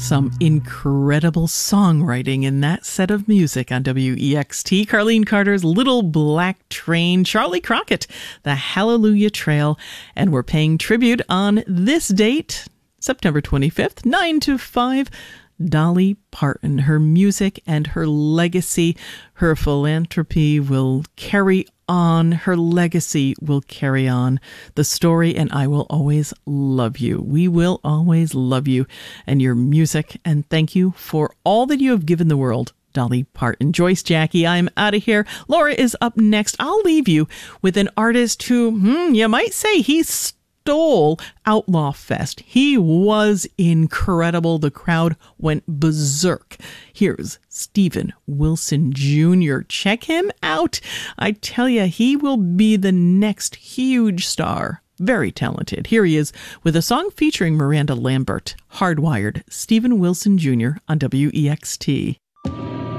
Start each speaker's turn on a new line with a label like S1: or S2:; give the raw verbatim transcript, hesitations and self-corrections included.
S1: Some incredible songwriting in that set of music on W E X T. Carlene Carter's Little Black Train, Charlie Crockett, The Hallelujah Trail, and we're paying tribute on this date, September twenty-fifth, nine to five, Dolly Parton. Her music and her legacy, her philanthropy will carry on. Her legacy will carry on. The story, and I will always love you. We will always love you and your music. And thank you for all that you have given the world, Dolly Parton. Joyce Jackie, I'm out of here. Laura is up next. I'll leave you with an artist who, hmm, you might say he's stole Outlaw Fest. He was incredible. The crowd went berserk. Here's Steven Wilson Junior Check him out. I tell you, he will be the next huge star. Very talented. Here he is with a song featuring Miranda Lambert, Hardwired. Steven Wilson Junior on W E X T.